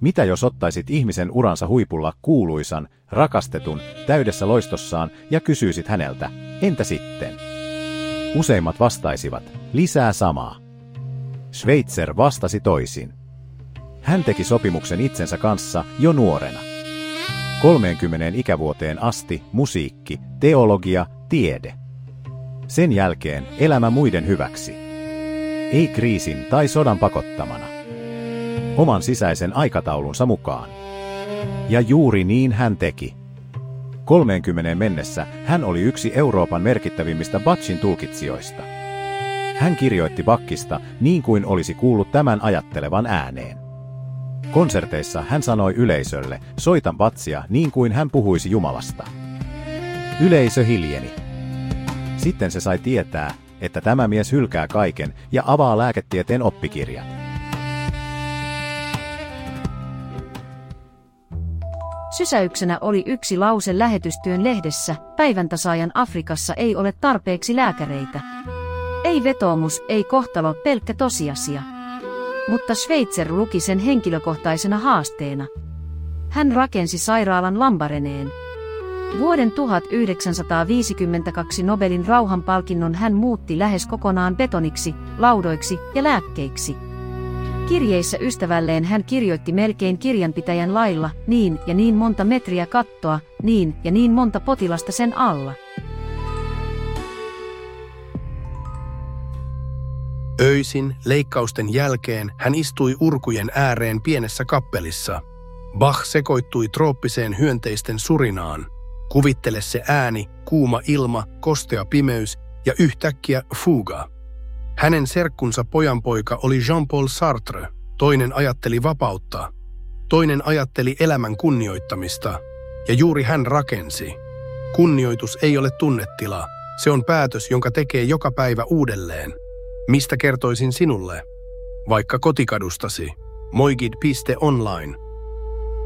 Mitä jos ottaisit ihmisen uransa huipulla kuuluisan, rakastetun, täydessä loistossaan ja kysyisit häneltä, entä sitten? Useimmat vastaisivat, lisää samaa. Schweitzer vastasi toisin. Hän teki sopimuksen itsensä kanssa jo nuorena. 30 ikävuoteen asti musiikki, teologia, tiede. Sen jälkeen elämä muiden hyväksi. Ei kriisin tai sodan pakottamana. Oman sisäisen aikataulunsa mukaan. Ja juuri niin hän teki. 30 mennessä hän oli yksi Euroopan merkittävimmistä Bachin tulkitsijoista. Hän kirjoitti Bachista niin kuin olisi kuullut tämän ajattelevan ääneen. Konserteissa hän sanoi yleisölle, soitan Bachia niin kuin hän puhuisi Jumalasta. Yleisö hiljeni. Sitten se sai tietää, että tämä mies hylkää kaiken ja avaa lääketieteen oppikirjat. Sysäyksenä oli yksi lause lähetystyön lehdessä, päiväntasaajan Afrikassa ei ole tarpeeksi lääkäreitä. Ei vetoomus, ei kohtalo, pelkkä tosiasia. Mutta Schweitzer luki sen henkilökohtaisena haasteena. Hän rakensi sairaalan Lambareneen. Vuoden 1952 Nobelin rauhanpalkinnon hän muutti lähes kokonaan betoniksi, laudoiksi ja lääkkeiksi. Kirjeissä ystävälleen hän kirjoitti melkein kirjanpitäjän lailla, niin ja niin monta metriä kattoa, niin ja niin monta potilasta sen alla. Öisin, leikkausten jälkeen, hän istui urkujen ääreen pienessä kappelissa. Bach sekoittui trooppiseen hyönteisten surinaan. Kuvittele se ääni, kuuma ilma, kostea pimeys ja yhtäkkiä fuga. Hänen serkkunsa pojanpoika oli Jean-Paul Sartre. Toinen ajatteli vapautta. Toinen ajatteli elämän kunnioittamista. Ja juuri hän rakensi. Kunnioitus ei ole tunnetila. Se on päätös, jonka tekee joka päivä uudelleen. Mistä kertoisin sinulle? Vaikka kotikadustasi. Moigid.online